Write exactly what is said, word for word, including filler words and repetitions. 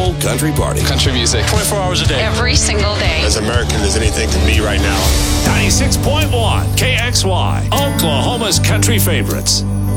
Old Country Party. Country music. twenty-four hours a day. Every single day. As American as anything can be right now. ninety-six point one K X Y, Oklahoma's country favorites.